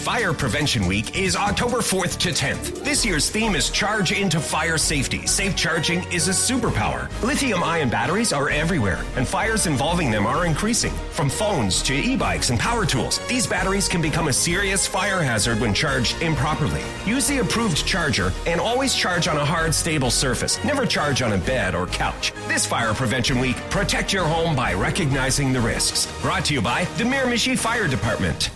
Fire Prevention Week is October 4th to 10th. This year's theme is Charge into Fire Safety. Safe charging is a superpower. Lithium-ion batteries are everywhere, and fires involving them are increasing. From phones to e-bikes and power tools, these batteries can become a serious fire hazard when charged improperly. Use the approved charger and always charge on a hard, stable surface. Never charge on a bed or couch. This Fire Prevention Week, protect your home by recognizing the risks. Brought to you by the Miramichi Fire Department.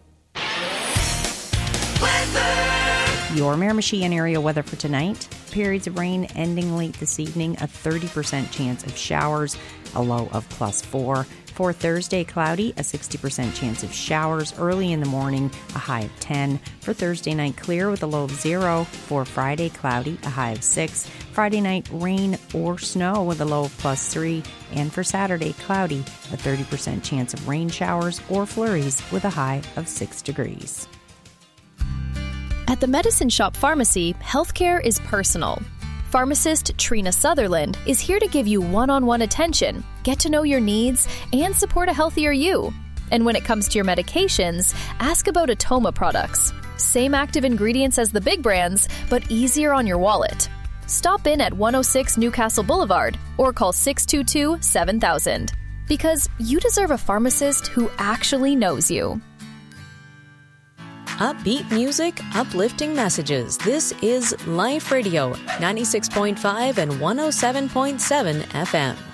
Your Miramichi and area weather for tonight. Periods of rain ending late this evening. A 30% chance of showers. A low of +4. For Thursday, cloudy. A 60% chance of showers early in the morning. A high of 10. For Thursday night, clear with a low of 0. For Friday, cloudy. A high of 6. Friday night, rain or snow with a low of +3. And for Saturday, cloudy. A 30% chance of rain showers or flurries with a high of 6 degrees. At the Medicine Shop Pharmacy, healthcare is personal. Pharmacist Trina Sutherland is here to give you one-on-one attention, get to know your needs, and support a healthier you. And when it comes to your medications, ask about Atoma products. Same active ingredients as the big brands, but easier on your wallet. Stop in at 106 Newcastle Boulevard or call 622-7000. Because you deserve a pharmacist who actually knows you. Upbeat music, uplifting messages. This is Life Radio, 96.5 and 107.7 FM.